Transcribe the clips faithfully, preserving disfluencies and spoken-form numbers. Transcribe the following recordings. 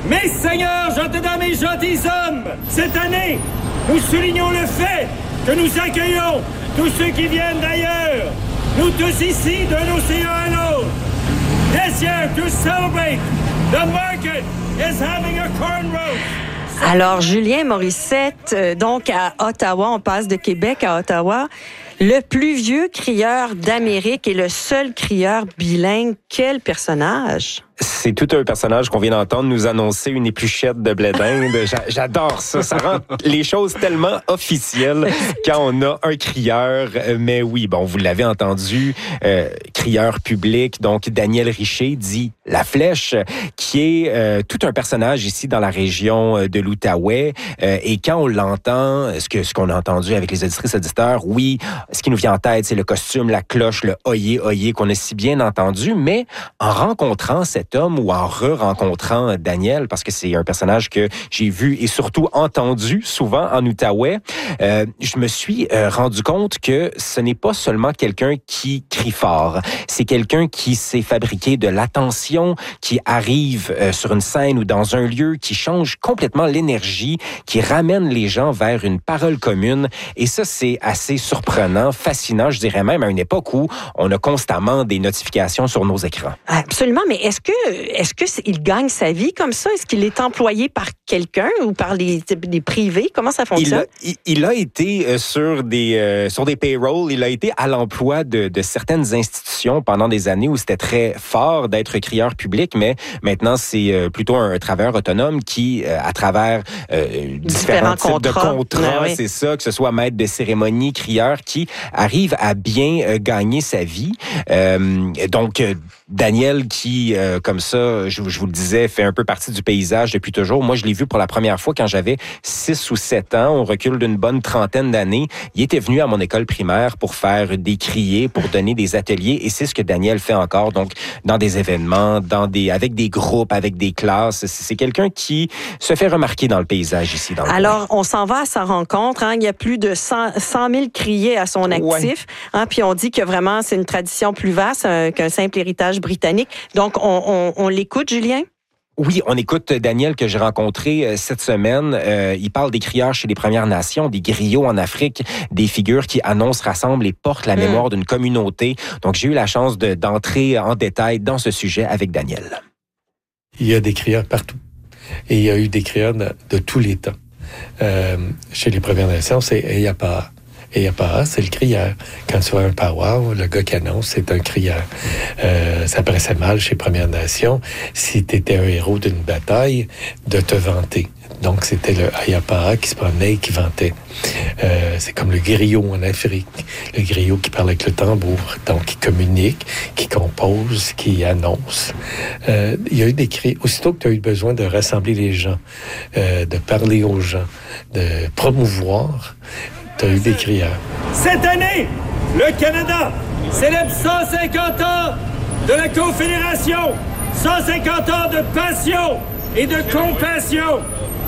Mes seigneurs, gentils dames et gentils hommes, cette année, nous soulignons le fait que nous accueillons tous ceux qui viennent d'ailleurs, nous tous ici d'un océan à l'autre. This year, to celebrate, the market is having a corn roast. Alors, Julien Morissette, euh, donc à Ottawa, on passe de Québec à Ottawa. Le plus vieux crieur d'Amérique et le seul crieur bilingue. Quel personnage! C'est tout un personnage qu'on vient d'entendre nous annoncer une épluchette de blé d'Inde. J'adore ça. Ça rend les choses tellement officielles quand on a un crieur. Mais oui, bon, vous l'avez entendu, euh, crieur public. Donc, Daniel Richer dit La Flèche, qui est euh, tout un personnage ici dans la région de l'Outaouais. Euh, et quand on l'entend, ce que ce qu'on a entendu avec les auditrices auditeurs, oui, ce qui nous vient en tête, c'est le costume, la cloche, le oyé oyé qu'on a si bien entendu. Mais en rencontrant cet homme ou en re-rencontrant Daniel, parce que c'est un personnage que j'ai vu et surtout entendu souvent en Outaouais, euh, je me suis euh, rendu compte que ce n'est pas seulement quelqu'un qui crie fort, c'est quelqu'un qui s'est fabriqué de l'attention, qui arrive euh, sur une scène ou dans un lieu, qui change complètement l'énergie, qui ramène les gens vers une parole commune. Et ça, c'est assez surprenant, fascinant, je dirais même à une époque où on a constamment des notifications sur nos écrans. Absolument, mais est-ce que est-ce que il gagne sa vie comme ça? Est-ce qu'il est employé par quelqu'un ou par les, des privés? Comment ça fonctionne? Il a, il, il a été sur des euh, sur des payrolls, il a été à l'emploi de, de certaines institutions pendant des années où c'était très fort d'être crieur public, mais maintenant c'est euh, plutôt un, un travailleur autonome qui, euh, à travers euh, différents, différents types contrats. de contrats, ouais, oui. c'est ça, que ce soit maître de cérémonie, crieur, qui arrive à bien euh, gagner sa vie. Euh, donc, euh, Daniel qui, euh, comme ça, je, je vous le disais, fait un peu partie du paysage depuis toujours. Moi, je l'ai vu pour la première fois quand j'avais six ou sept ans. On recule d'une bonne trentaine d'années. Il était venu à mon école primaire pour faire des criers, pour donner des ateliers. Et c'est ce que Daniel fait encore. Donc, dans des événements, dans des, avec des groupes, avec des classes. C'est quelqu'un qui se fait remarquer dans le paysage ici. Dans le Alors, coin. On s'en va à sa rencontre. Hein. Il y a plus de cent mille criers à son actif. Ouais. Hein, puis on dit que vraiment, c'est une tradition plus vaste euh, qu'un simple héritage britannique. Donc, on, on, on l'écoute, Julien? Oui, on écoute Daniel que j'ai rencontré euh, cette semaine. Euh, il parle des crieurs chez les Premières Nations, des griots en Afrique, des figures qui annoncent, rassemblent et portent la mmh. mémoire d'une communauté. Donc, j'ai eu la chance de, d'entrer en détail dans ce sujet avec Daniel. Il y a des crieurs partout. Et il y a eu des crieurs de, de tous les temps. Euh, chez les Premières Nations, c'est Eyapa. Eyapa, c'est le crieur. Quand tu vois un powwow, le gars qui annonce, c'est un crieur. Euh, ça paraissait mal chez Premières Nations, si tu étais un héros d'une bataille, de te vanter. Donc, c'était le Eyapa qui se promenait et qui vantait. Euh, c'est comme le griot en Afrique. Le griot qui parle avec le tambour, donc qui communique, qui compose, qui annonce. Euh, il y a eu des cris. Aussitôt que tu as eu besoin de rassembler les gens, euh, de parler aux gens, de promouvoir, tu as eu des crieurs. Cette année, le Canada célèbre cent cinquante ans de la Confédération, cent cinquante ans de passion et de compassion.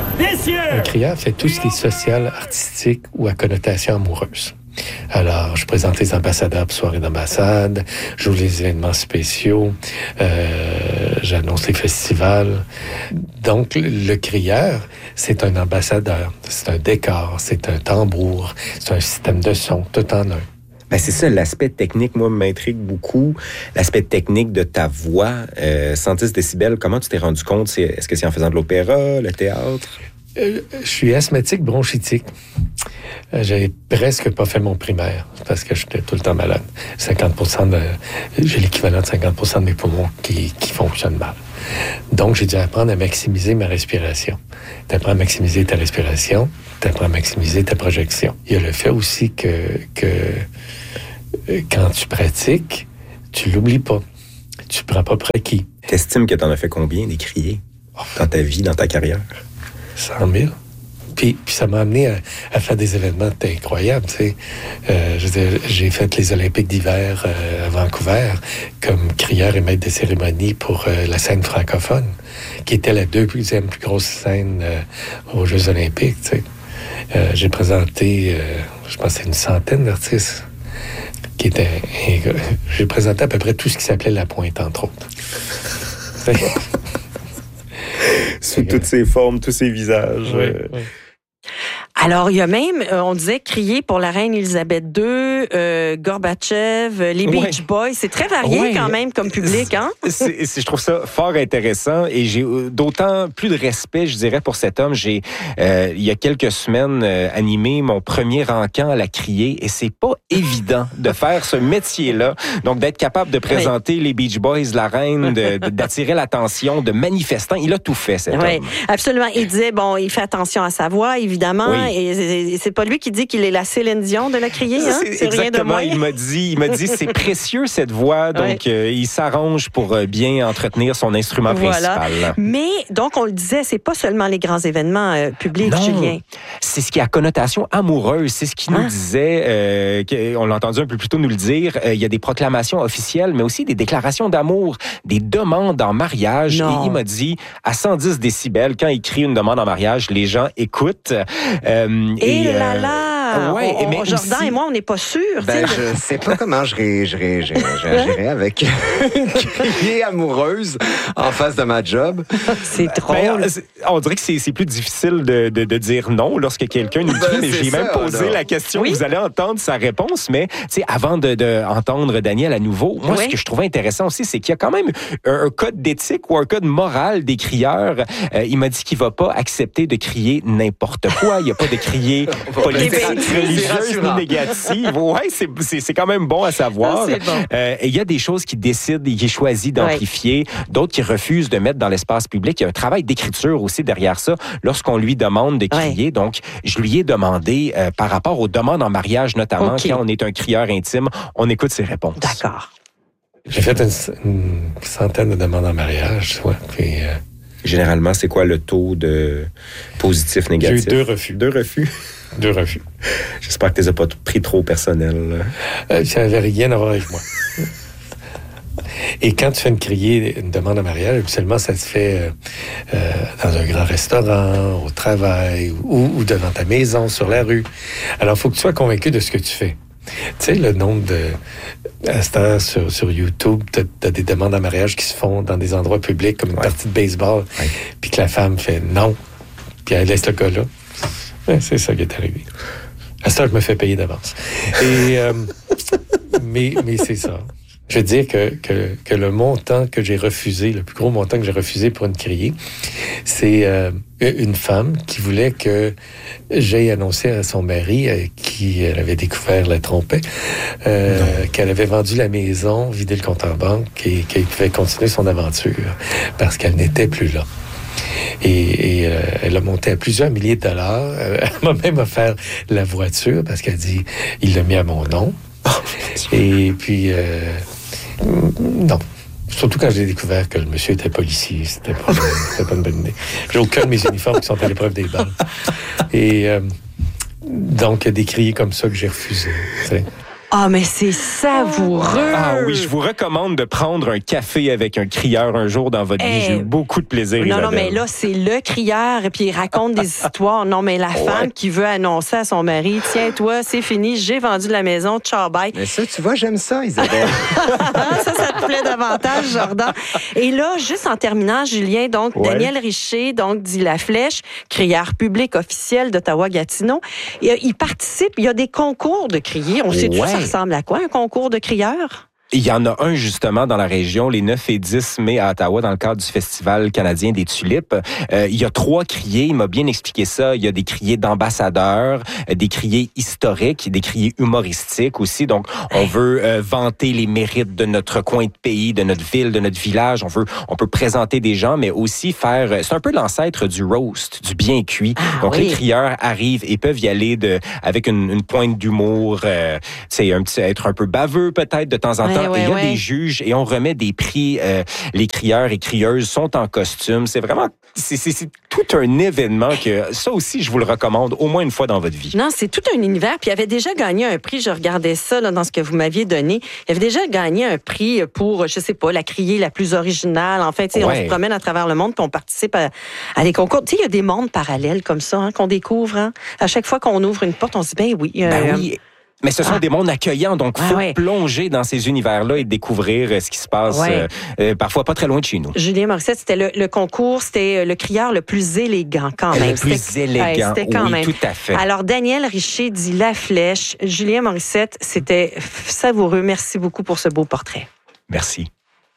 Un crieur fait tout ce qui est social, artistique ou à connotation amoureuse. Alors, je présente les ambassadeurs pour soirées d'ambassade, j'ouvre les événements spéciaux, euh, j'annonce les festivals. Donc, le crieur, c'est un ambassadeur, c'est un décor, c'est un tambour, c'est un système de son, tout en un. Ben c'est ça, l'aspect technique, moi, m'intrigue beaucoup. L'aspect technique de ta voix, euh, cent dix décibels, comment tu t'es rendu compte? C'est, est-ce que c'est en faisant de l'opéra, le théâtre? Euh, je suis asthmatique bronchitique. Euh, j'avais presque pas fait mon primaire parce que j'étais tout le temps malade. cinquante pour cent de, j'ai l'équivalent de cinquante pour cent de mes poumons qui, qui fonctionnent mal. Donc, j'ai dû apprendre à maximiser ma respiration. Tu apprends à maximiser ta respiration, tu apprends à maximiser ta projection. Il y a le fait aussi que, que quand tu pratiques, tu l'oublies pas. Tu prends pas pour acquis. T'estimes que t'en as fait combien des criers dans ta vie, dans ta carrière? cent mille. Puis, puis ça m'a amené à, à faire des événements incroyables, tu sais. Euh, je veux dire, j'ai fait les Olympiques d'hiver euh, à Vancouver comme crieur et maître de cérémonie pour euh, la scène francophone, qui était la deuxième plus grosse scène euh, aux Jeux olympiques, tu sais. Euh, j'ai présenté, euh, je pense, une centaine d'artistes qui étaient... Euh, j'ai présenté à peu près tout ce qui s'appelait La Pointe, entre autres. sous toutes ses formes, tous ses visages. Oui, euh... oui. Alors, il y a même, euh, on disait, crier pour la reine Élisabeth deux, euh, Gorbatchev, les Beach ouais. Boys. C'est très varié ouais. quand même comme public, hein? C'est, c'est, je trouve ça fort intéressant et j'ai d'autant plus de respect, je dirais, pour cet homme. J'ai, euh, il y a quelques semaines, euh, animé mon premier encamp à la criée et c'est pas évident de faire ce métier-là. Donc, d'être capable de présenter oui. les Beach Boys, la reine, de, de, d'attirer l'attention de manifestants. Il a tout fait, cet oui, homme. Absolument. Il disait, bon, il fait attention à sa voix, évidemment. Oui. Et, et c'est pas lui qui dit qu'il est la Céline Dion de la criée, hein? C'est, c'est exactement. Rien de il m'a dit, il m'a dit, c'est précieux cette voix, donc oui. euh, il s'arrange pour euh, bien entretenir son instrument voilà. principal. Mais donc on le disait, c'est pas seulement les grands événements euh, publics, non, Julien. C'est ce qui a connotation amoureuse. C'est ce qu'il nous hein? disait. Euh, on l'a entendu un peu plus tôt nous le dire. Euh, il y a des proclamations officielles, mais aussi des déclarations d'amour, des demandes en mariage. Non. Et il m'a dit à cent dix décibels, quand il crie une demande en mariage, les gens écoutent. Euh, et, et là là. Ouais, on, mais Jordan aussi... et moi, on n'est pas sûrs. Ben, je ne sais pas comment je réagirais avec une criée amoureuse en face de ma job. C'est drôle. Ben, on dirait que c'est, c'est plus difficile de, de, de dire non lorsque quelqu'un nous dit, ben, mais j'ai ça, même posé non. la question. Oui? Vous allez entendre sa réponse, mais avant de, de entendre Daniel à nouveau, moi, oui. ce que je trouvais intéressant aussi, c'est qu'il y a quand même un, un code d'éthique ou un code moral des crieurs. Euh, il m'a dit qu'il ne va pas accepter de crier n'importe quoi. Il n'y a pas de crier politique. Religieuse ni négative. Ouais, c'est, c'est, c'est quand même bon à savoir. Ah, bon. euh, et il y a des choses qu'il décide et qu'il choisit d'amplifier, ouais. d'autres qu'il refuse de mettre dans l'espace public. Il y a un travail d'écriture aussi derrière ça lorsqu'on lui demande de crier. Ouais. Donc, je lui ai demandé, euh, par rapport aux demandes en mariage notamment, okay. quand on est un crieur intime, on écoute ses réponses. D'accord. J'ai fait une, une centaine de demandes en mariage. Ouais, puis, euh... Généralement, c'est quoi le taux de positif, négatif? J'ai eu deux refus. Deux refus? Deux refus. J'espère que tu les as pas pris trop personnel. Euh, ça n'avait rien à voir avec moi. Et quand tu fais une criée, une demande en mariage, habituellement, ça se fait euh, dans un grand restaurant, au travail, ou, ou devant ta maison, sur la rue. Alors, il faut que tu sois convaincu de ce que tu fais. Tu sais, le nombre de... À ce temps, sur, sur YouTube, tu as des demandes en mariage qui se font dans des endroits publics, comme une ouais. partie de baseball, ouais. puis que la femme fait non, puis elle laisse le gars là. Ouais, c'est ça qui est arrivé. À ce temps, je me fais payer d'avance. Et, euh, mais, mais c'est ça. Je veux dire que, que, que le montant que j'ai refusé, le plus gros montant que j'ai refusé pour une criée, c'est euh, une femme qui voulait que j'aille annoncer à son mari, euh, qui elle avait découvert la trompait, euh, qu'elle avait vendu la maison, vidé le compte en banque et qu'elle pouvait continuer son aventure parce qu'elle n'était plus là. Et, et euh, elle a monté à plusieurs milliers de dollars. Elle m'a même offert la voiture parce qu'elle dit il l'a mis à mon nom. Et puis, euh, non. Surtout quand j'ai découvert que le monsieur était policier. C'était pas, c'était pas une bonne idée. J'ai aucun de mes uniformes qui sont à l'épreuve des balles. Et euh, donc, il y a des criers comme ça que j'ai refusés. T'sais. Ah, mais c'est savoureux! Ah oui, je vous recommande de prendre un café avec un crieur un jour dans votre hey. vie. J'ai eu beaucoup de plaisir, Non, Isabelle. non, mais là, c'est le crieur, et puis il raconte des histoires. Non, mais la ouais. femme qui veut annoncer à son mari, tiens, toi, c'est fini, j'ai vendu la maison, ciao, bye. Mais ça, tu vois, j'aime ça, Isabelle. ça, ça te plaît davantage, Jordan. Et là, juste en terminant, Julien, donc, ouais. Daniel Richer, donc, dit La Flèche, crieur public officiel d'Ottawa-Gatineau. Et, il participe, il y a des concours de crier. On sait ouais. tout ça ressemble à quoi, un concours de crieurs? Il y en a un, justement, dans la région, les neuf et dix mai à Ottawa, dans le cadre du Festival canadien des tulipes. Euh, il y a trois criers, il m'a bien expliqué ça. Il y a des criers d'ambassadeurs, des criers historiques, des criers humoristiques aussi. Donc, on veut euh, vanter les mérites de notre coin de pays, de notre ville, de notre village. On veut, on peut présenter des gens, mais aussi faire... C'est un peu l'ancêtre du roast, du bien cuit. Ah, Donc, oui. les crieurs arrivent et peuvent y aller de, avec une, une pointe d'humour, euh, tu sais, un petit, être un peu baveux peut-être de temps en temps. Ouais, et il y a ouais. des juges et on remet des prix. Euh, les crieurs et crieuses sont en costume. C'est vraiment... C'est, c'est, c'est tout un événement que... Ça aussi, je vous le recommande au moins une fois dans votre vie. Non, c'est tout un univers. Puis il avait déjà gagné un prix. Je regardais ça là, dans ce que vous m'aviez donné. Il avait déjà gagné un prix pour, je sais pas, la criée la plus originale. En fait, ouais. on se promène à travers le monde puis on participe à, à des concours. Tu sais, il y a des mondes parallèles comme ça hein, qu'on découvre. Hein. À chaque fois qu'on ouvre une porte, on se dit, ben oui. Ben euh, oui. Mais ce sont Ah. des mondes accueillants, donc il Ouais, faut ouais. plonger dans ces univers-là et découvrir euh, ce qui se passe Ouais. euh, euh, parfois pas très loin de chez nous. Julien Morissette, c'était le, le concours, c'était le crieur le plus élégant quand même. Le plus C'était- élégant, ouais, c'était quand oui, même. tout à fait. Alors, Daniel Richer dit La Flèche. Julien Morissette, c'était savoureux. Merci beaucoup pour ce beau portrait. Merci.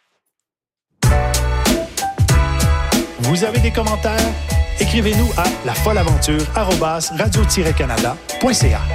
Vous avez des commentaires? Écrivez-nous à lafolleaventure arobase radio tiret canada point c a.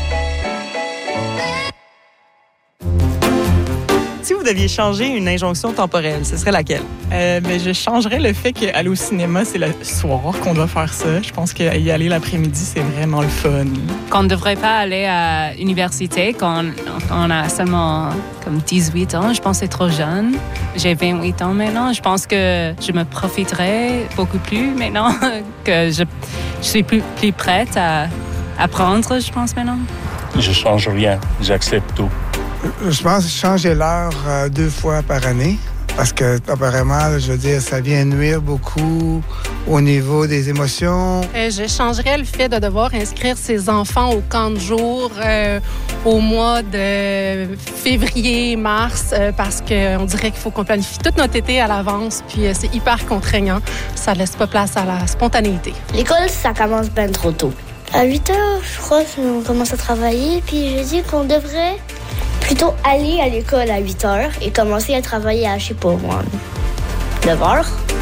Si vous deviez changer une injonction temporelle, ce serait laquelle? Euh, ben, je changerais le fait qu'aller au cinéma, c'est le soir qu'on doit faire ça. Je pense qu'y aller l'après-midi, c'est vraiment le fun. Qu'on ne devrait pas aller à l'université quand on a seulement comme dix-huit ans. Je pense que c'est trop jeune. J'ai vingt-huit ans maintenant. Je pense que je me profiterai beaucoup plus maintenant, que je, je suis plus, plus prête à apprendre, je pense, maintenant. Je change rien, j'accepte tout. Je pense changer l'heure euh, deux fois par année parce que apparemment, je veux dire, ça vient nuire beaucoup au niveau des émotions. Euh, je changerais le fait de devoir inscrire ses enfants au camp de jour euh, au mois de février, mars, euh, parce qu'on dirait qu'il faut qu'on planifie tout notre été à l'avance, puis euh, c'est hyper contraignant. Ça laisse pas place à la spontanéité. L'école, ça commence bien trop tôt. À huit heures, je crois qu'on commence à travailler, puis je dis qu'on devrait plutôt aller à l'école à huit heures et commencer à travailler à, je sais pas moi, neuf heures.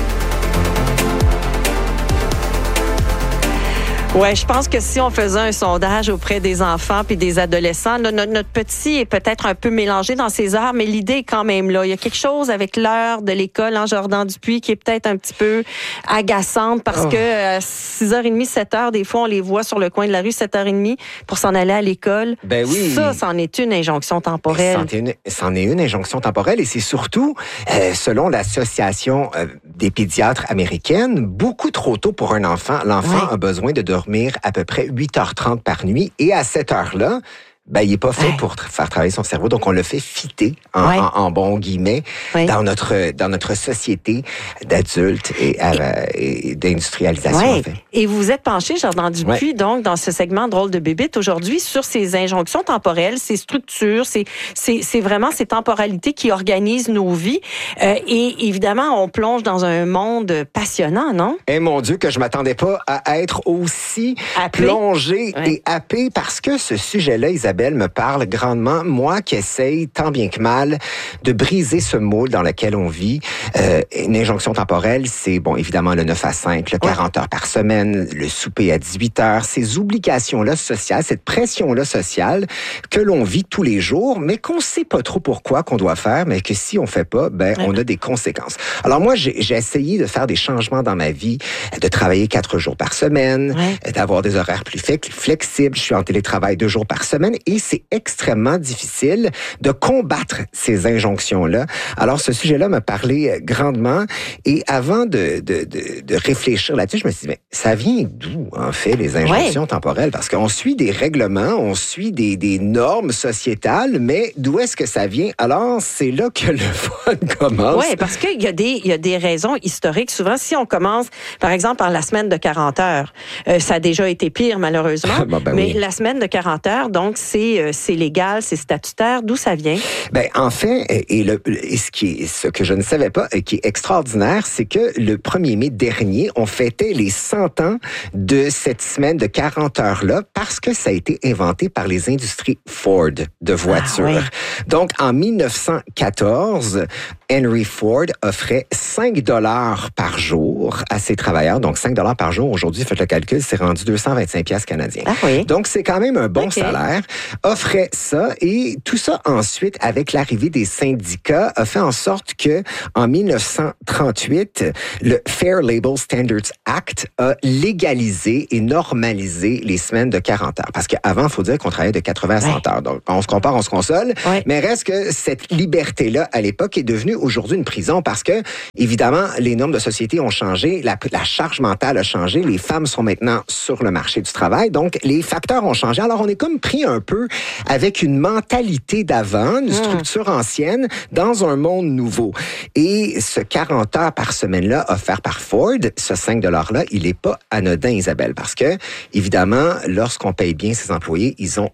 Ouais, je pense que si on faisait un sondage auprès des enfants puis des adolescents, là, notre, notre petit est peut-être un peu mélangé dans ses heures, mais l'idée est quand même là. Il y a quelque chose avec l'heure de l'école en Jordan-Dupuis qui est peut-être un petit peu agaçante parce Oh. que à six heures trente, sept heures, des fois, on les voit sur le coin de la rue, sept heures trente, pour s'en aller à l'école. Ben oui. Ça, c'en est une injonction temporelle. C'en est une, c'en est une injonction temporelle et c'est surtout, euh, selon l'Association euh, des pédiatres américaines, beaucoup trop tôt pour un enfant. L'enfant Ouais. a besoin de dormir à peu près huit heures trente par nuit et à cette heure-là, ben, il n'est pas fait Ouais. pour tra- faire travailler son cerveau. Donc, on le fait fitter, en, Ouais. en, en bon guillemets, Ouais. dans notre dans notre société d'adultes et, euh, et d'industrialisation, Ouais. en fait. Et vous êtes penché, Jordan Dupuis, donc, dans ce segment Drôle de bébite aujourd'hui, sur ces injonctions temporelles, ces structures, ces, ces, c'est vraiment ces temporalités qui organisent nos vies. Euh, et évidemment, on plonge dans un monde passionnant, non? Eh mon Dieu, que je m'attendais pas à être aussi Happé. plongé Ouais. et happé parce que ce sujet-là, Isabelle, me parle grandement. Moi qui essaye tant bien que mal de briser ce moule dans lequel on vit. Euh, une injonction temporelle, c'est bon, évidemment le neuf à cinq, le quarante heures par semaine, le souper à dix-huit heures, ces obligations-là sociales, cette pression-là sociale que l'on vit tous les jours, mais qu'on sait pas trop pourquoi qu'on doit faire, mais que si on fait pas, ben, on a des conséquences. Alors moi, j'ai, j'ai essayé de faire des changements dans ma vie, de travailler quatre jours par semaine, Ouais. d'avoir des horaires plus flex- flexibles. Je suis en télétravail deux jours par semaine et c'est extrêmement difficile de combattre ces injonctions-là. Alors, ce sujet-là m'a parlé grandement et avant de, de, de, de réfléchir là-dessus, je me suis dit, mais ça vient d'où, en fait, les injonctions Ouais. temporelles? Parce qu'on suit des règlements, on suit des, des normes sociétales, mais d'où est-ce que ça vient? Alors, c'est là que le fun commence. Oui, parce qu'il y a des, il y a des raisons historiques. Souvent, si on commence, par exemple, par la semaine de quarante heures, euh, ça a déjà été pire, malheureusement. Bon, ben mais oui. la semaine de quarante heures, donc, c'est, euh, c'est légal, c'est statutaire. D'où ça vient? Ben, en fait, et, le, et ce, qui est, ce que je ne savais pas et qui est extraordinaire, c'est que le premier mai dernier, on fêtait les cent ans de cette semaine de quarante heures-là parce que ça a été inventé par les industries Ford de voitures. Ah, ouais. Donc, en mille neuf cent quatorze, Henry Ford offrait cinq dollars par jour à ses travailleurs. Donc, cinq dollars par jour. Aujourd'hui, faites le calcul, c'est rendu deux cent vingt-cinq piastres canadiens. Ah oui. Donc, c'est quand même un bon OK. salaire. Offrait ça et tout ça ensuite, avec l'arrivée des syndicats, a fait en sorte que en mille neuf cent trente-huit, le Fair Labor Standards Act a légalisé et normalisé les semaines de quarante heures. Parce qu'avant, il faut dire qu'on travaillait de quatre-vingts à cent Ouais. heures. Donc, on se compare, on se console. Ouais. Mais reste que cette liberté-là, à l'époque, est devenue aujourd'hui une prison parce que, évidemment, les normes de société ont changé, la, la charge mentale a changé, les femmes sont maintenant sur le marché du travail, donc les facteurs ont changé. Alors, on est comme pris un peu avec une mentalité d'avant, une structure ancienne, dans un monde nouveau. Et ce quarante heures par semaine-là offert par Ford, ce cinq dollars-là, il est pas anodin, Isabelle, parce que, évidemment, lorsqu'on paye bien ses employés, ils ont un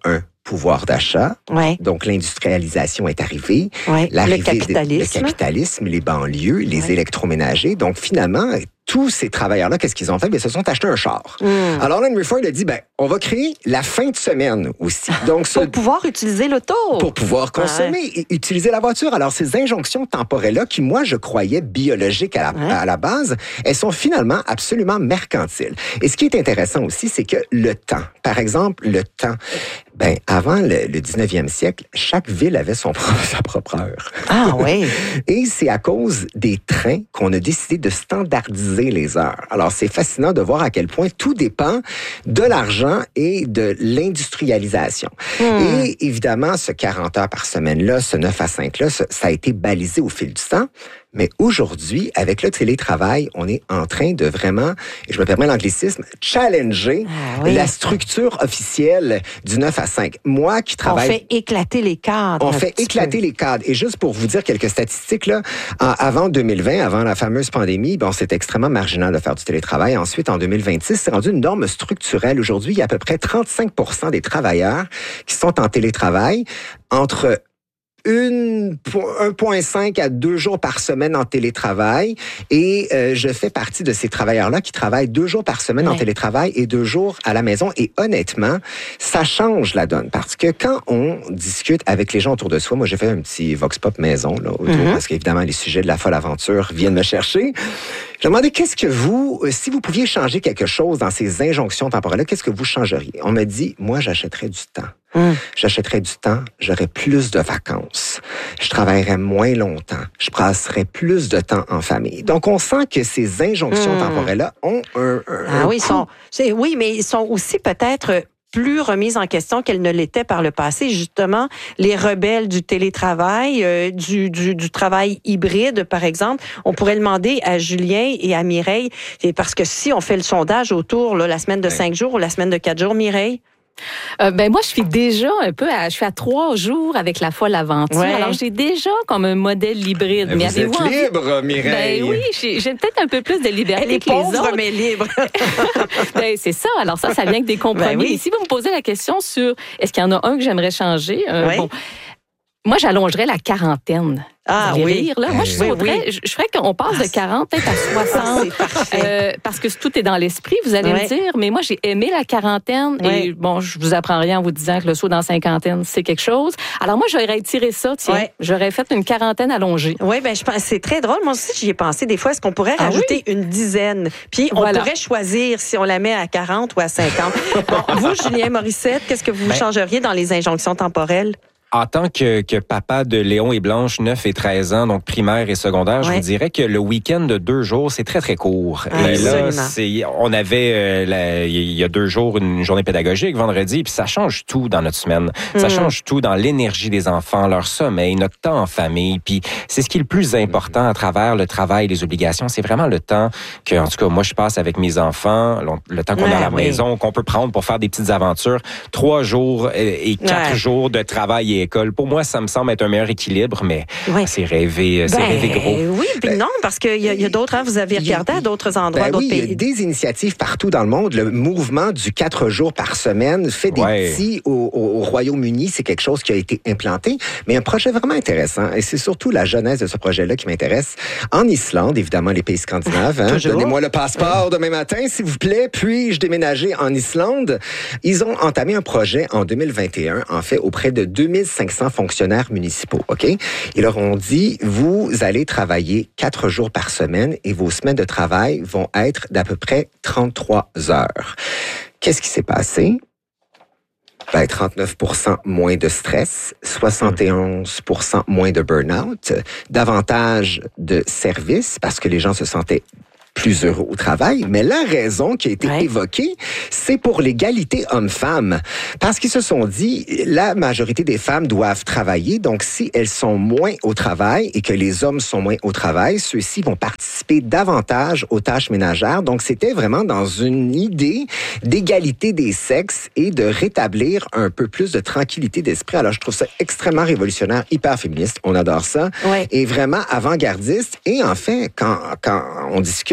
pouvoir d'achat. Ouais. Donc, l'industrialisation est arrivée. Ouais. L'arrivée Le capitalisme. Des, le capitalisme, les banlieues, les ouais. électroménagers. Donc, finalement, tous ces travailleurs-là, qu'est-ce qu'ils ont fait? Bien, ils se sont achetés un char. Mm. Alors, Henry Ford a dit, ben, on va créer la fin de semaine aussi. Donc, pour ce... pouvoir utiliser l'auto. Pour pouvoir consommer ouais. et utiliser la voiture. Alors, ces injonctions temporelles-là, qui, moi, je croyais biologiques à la, ouais. à la base, elles sont finalement absolument mercantiles. Et ce qui est intéressant aussi, c'est que le temps, par exemple, le temps, ben, avant le, le dix-neuvième siècle, chaque ville avait son propre, sa propre heure. Ah oui. Et c'est à cause des trains qu'on a décidé de standardiser les heures. Alors, c'est fascinant de voir à quel point tout dépend de l'argent et de l'industrialisation. Hmm. Et évidemment, ce quarante heures par semaine-là, ce neuf à cinq-là, ça, ça a été balisé au fil du temps. Mais aujourd'hui, avec le télétravail, on est en train de vraiment, et je me permets l'anglicisme, challenger ah oui. la structure officielle du neuf à cinq. Moi qui travaille... On fait éclater les cadres. On fait éclater peu. les cadres. Et juste pour vous dire quelques statistiques, là, en, avant deux mille vingt, avant la fameuse pandémie, bon, c'était extrêmement marginal de faire du télétravail. Ensuite, en deux mille vingt-six, c'est rendu une norme structurelle. Aujourd'hui, il y a à peu près trente-cinq pour cent des travailleurs qui sont en télétravail entre un virgule cinq à deux jours par semaine en télétravail. Et euh, je fais partie de ces travailleurs-là qui travaillent deux jours par semaine ouais. en télétravail et deux jours à la maison. Et honnêtement, ça change la donne. Parce que quand on discute avec les gens autour de soi, moi j'ai fait un petit vox pop maison, là, autour, mm-hmm. parce qu'évidemment les sujets de la folle aventure viennent me chercher. Je me demandais, qu'est-ce que vous, si vous pouviez changer quelque chose dans ces injonctions temporelles-là, qu'est-ce que vous changeriez? On me dit, moi j'achèterais du temps. Hum. J'achèterais du temps, j'aurais plus de vacances, je travaillerais moins longtemps, je passerais plus de temps en famille. Donc, on sent que ces injonctions hum. temporelles-là ont un, un, ah un oui, sont, c'est, oui, mais ils sont aussi peut-être plus remises en question qu'elles ne l'étaient par le passé. Justement, les rebelles du télétravail, euh, du, du, du travail hybride, par exemple, on pourrait demander à Julien et à Mireille, parce que si on fait le sondage autour, là, la semaine de cinq jours ou la semaine de quatre jours, Mireille? Euh, ben moi, je suis déjà un peu, à, je suis à trois jours avec la folle aventure. Ouais. Alors, j'ai déjà comme un modèle hybride. Mais, mais vous êtes libre, Mireille. Ben oui, j'ai, j'ai peut-être un peu plus de liberté Elle est que les pauvre, autres. mais libre. Ben, c'est ça. Alors ça, ça vient avec des compromis. Ben oui. Et si vous me posez la question sur est-ce qu'il y en a un que j'aimerais changer, euh, ouais. bon, moi, j'allongerais la quarantaine. Ah oui. Rire, là. Moi, je oui, sauterais, oui. je, je ferais qu'on passe de quarante peut-être à soixante. C'est parfait. Euh, parce que tout est dans l'esprit, vous allez ouais. me dire. Mais moi, j'ai aimé la quarantaine. Ouais. Et bon, je vous apprends rien en vous disant que le saut dans la cinquantaine, c'est quelque chose. Alors moi, j'aurais étiré ça, tiens. Ouais. J'aurais fait une quarantaine allongée. Oui, ben je pense c'est très drôle. Moi aussi, j'y ai pensé des fois. Est-ce qu'on pourrait ah rajouter oui? une dizaine? Puis on voilà. pourrait choisir si on la met à quarante ou à cinquante. Bon, vous, Julien Morissette, qu'est-ce que vous ben, changeriez dans les injonctions temporelles? En tant que, que papa de Léon et Blanche, neuf et treize ans, donc primaire et secondaire, ouais. je vous dirais que le week-end de deux jours, c'est très, très court. Ah, et là, c'est, on avait, euh, la, il y a deux jours, une journée pédagogique, vendredi, puis ça change tout dans notre semaine. Mm. Ça change tout dans l'énergie des enfants, leur sommeil, notre temps en famille. Puis c'est ce qui est le plus important à travers le travail, les obligations. C'est vraiment le temps que, en tout cas, moi, je passe avec mes enfants, le temps qu'on ouais, a à la oui. maison, qu'on peut prendre pour faire des petites aventures. Trois jours et quatre ouais. jours de travail et école. Pour moi, ça me semble être un meilleur équilibre, mais ouais. c'est rêvé, c'est ben, rêvé gros. Oui, puis ben, non, parce qu'il y, y a d'autres, hein, vous avez regardé a, à d'autres endroits, ben d'autres oui, pays. Il y a des initiatives partout dans le monde. Le mouvement du quatre jours par semaine fait des ouais. petits au, au, au Royaume-Uni. C'est quelque chose qui a été implanté, mais un projet vraiment intéressant. Et c'est surtout la jeunesse de ce projet-là qui m'intéresse. En Islande, évidemment, les pays scandinaves. Hein, donnez-moi le passeport demain matin, s'il vous plaît. Puis-je déménager en Islande? Ils ont entamé un projet en deux mille vingt et un, en fait, auprès de deux mille cinq cents fonctionnaires municipaux, OK? Ils leur ont dit, vous allez travailler quatre jours par semaine et vos semaines de travail vont être d'à peu près trente-trois heures. Qu'est-ce qui s'est passé? Ben, trente-neuf pour cent moins de stress, soixante et onze pour cent moins de burn-out, davantage de services parce que les gens se sentaient plus heureux au travail, mais la raison qui a été ouais. évoquée, c'est pour l'égalité homme-femme. Parce qu'ils se sont dit, la majorité des femmes doivent travailler, donc si elles sont moins au travail et que les hommes sont moins au travail, ceux-ci vont participer davantage aux tâches ménagères. Donc c'était vraiment dans une idée d'égalité des sexes et de rétablir un peu plus de tranquillité d'esprit. Alors je trouve ça extrêmement révolutionnaire, hyper féministe, on adore ça, ouais. et vraiment avant-gardiste. Et en fait, quand, quand on discute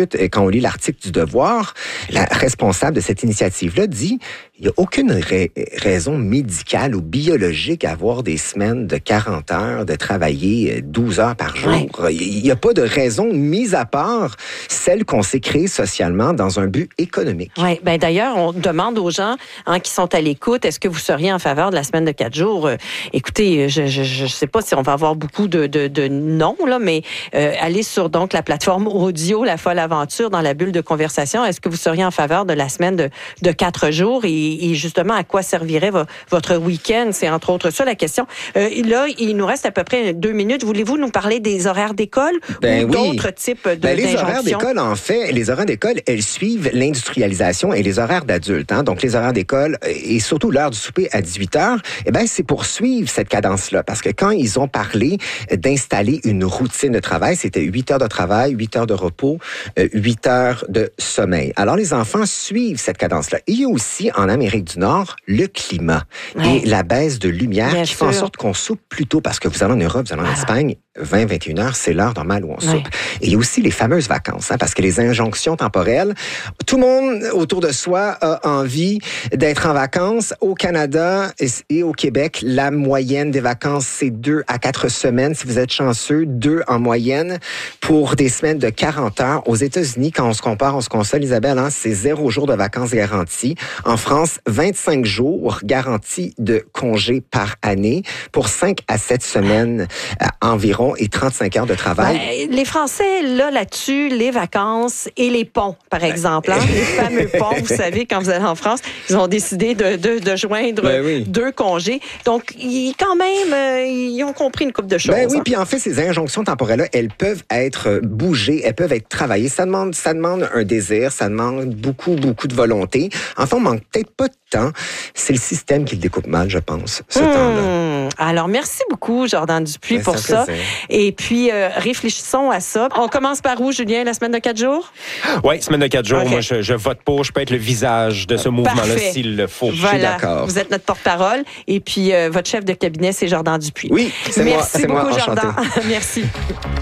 écoute, quand on lit l'article du Devoir, la responsable de cette initiative-là dit il n'y a aucune ra- raison médicale ou biologique à avoir des semaines de quarante heures, de travailler douze heures par jour. Ouais. Il n'y a pas de raison, mise à part celle qu'on s'est créée socialement dans un but économique. Oui, ben d'ailleurs, on demande aux gens hein, qui sont à l'écoute, est-ce que vous seriez en faveur de la semaine de quatre jours? Euh, écoutez, je je, je sais pas si on va avoir beaucoup de, de, de non, là, mais euh, allez sur donc la plateforme audio La Folle Aventure dans la bulle de conversation. Est-ce que vous seriez en faveur de la semaine de, de quatre jours? Et, et justement, à quoi servirait vo- votre week-end? C'est entre autres ça la question. Euh, là, il nous reste à peu près deux minutes. Voulez-vous nous parler des horaires d'école ben ou oui. d'autres types de ben, les d'injonctions? horaires d'école, en fait, les horaires d'école, elles suivent l'industrialisation et les horaires d'adultes. Hein? Donc, les horaires d'école et surtout l'heure du souper à dix-huit heures, eh ben, c'est pour suivre cette cadence-là. Parce que quand ils ont parlé d'installer une routine de travail, c'était huit heures de travail, huit heures de repos, huit heures de sommeil. Alors, les enfants suivent cette cadence-là. Il y a aussi, en Amérique du Nord, le climat ouais. et la baisse de lumière Bien qui sûr. fait en sorte qu'on soupe plus tôt parce que vous allez en Europe, vous allez en ah. Espagne, vingt à vingt et une heures, c'est l'heure normale où on soupe. Ouais. Et il y a aussi les fameuses vacances, hein, parce que les injonctions temporelles, tout le monde autour de soi a envie d'être en vacances. Au Canada et au Québec, la moyenne des vacances, c'est deux à quatre semaines. Si vous êtes chanceux, deux en moyenne pour des semaines de quarante heures. Aux États-Unis, quand on se compare, on se console, Isabelle, hein, c'est zéro jour de vacances garantis. En France, vingt-cinq jours garantis de congés par année pour cinq à sept semaines euh, environ et trente-cinq heures de travail. Ben, les Français, là, là-dessus, les vacances et les ponts, par exemple. Hein? Les fameux ponts, vous savez, quand vous allez en France, ils ont décidé de, de, de joindre ben oui. deux congés. Donc, ils, quand même, euh, ils ont compris une couple de choses. Ben oui, hein? puis en fait, ces injonctions temporelles-là, elles peuvent être bougées, elles peuvent être travaillées. Ça demande, ça demande un désir, ça demande beaucoup, beaucoup de volonté. Enfin, on manque peut-être pas de temps. C'est le système qui le découpe mal, je pense, ce mmh. temps-là. Alors, merci beaucoup, Jordan Dupuis, ben, pour ça. Plaisir. Et puis, euh, réfléchissons à ça. On commence par où, Julien, la semaine de quatre jours? Oui, semaine de quatre jours. Okay. Moi, je, je vote pour. Je peux être le visage de ce mouvement-là s'il le faut. Voilà. Je suis d'accord. Vous êtes notre porte-parole. Et puis, euh, votre chef de cabinet, c'est Jordan Dupuis. Oui, c'est merci moi. C'est beaucoup, moi. Jordan. Merci.